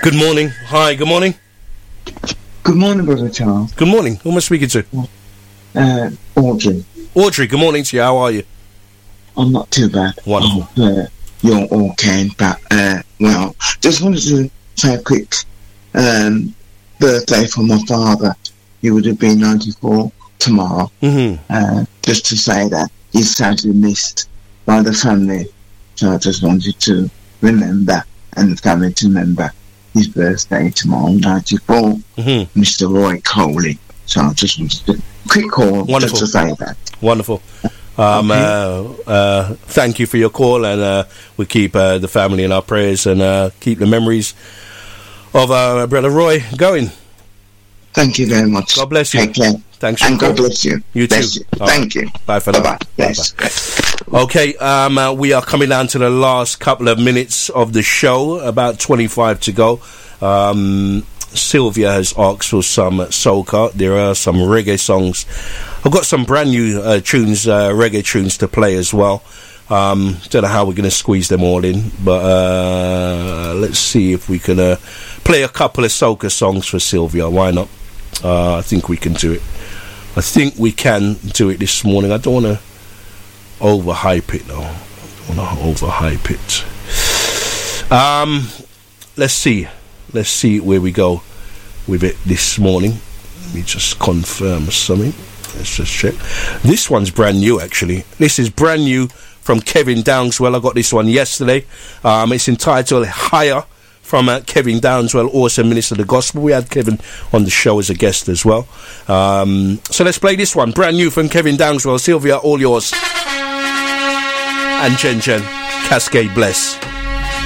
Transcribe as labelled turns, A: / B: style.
A: Good morning. Hi, good morning.
B: Good morning, Brother Charles.
A: Good morning. Who am I speaking to?
B: Audrey.
A: Audrey, good morning to you. How are you?
B: I'm not too bad.
A: Wonderful.
B: You're okay, but, well, just wanted to say a quick birthday for my father. He would have been 94 tomorrow.
A: Mm-hmm.
B: Just to say that he's sadly missed by the family. So I just wanted to remember, and the family to remember, his birthday tomorrow, 94, Mr. Roy Coley. So I just wanted to quick call.
A: Wonderful.
B: Just to say that.
A: Wonderful. Thank you for your call, and we keep the family in our prayers and keep the memories of our brother Roy going.
B: Thank you very much.
A: God bless you.
B: Take care.
A: Thanks for
B: and God bless you.
A: You
B: bless
A: too.
B: You. Thank you.
A: Bye for now.
B: Bye-bye. Yes.
A: Okay, we are coming down to the last couple of minutes of the show, about 25 to go. Sylvia has asked for some soca. There are some reggae songs. I've got some brand new tunes, reggae tunes to play as well. Don't know how we're going to squeeze them all in, but let's see if we can play a couple of soca songs for Sylvia. Why not? I think we can do it. I think we can do it this morning. I don't want to overhype it, though. I don't want to overhype it. Let's see. Let's see where we go with it this morning. Let me just confirm something. Let's just check. This one's brand new, actually. This is brand new from Kevin Downswell. I got this one yesterday. It's entitled Higher from Kevin Downswell, also Minister of the Gospel. We had Kevin on the show as a guest as well. So let's play this one. Brand new from Kevin Downswell. Sylvia, all yours. And Jen, Cascade Bless.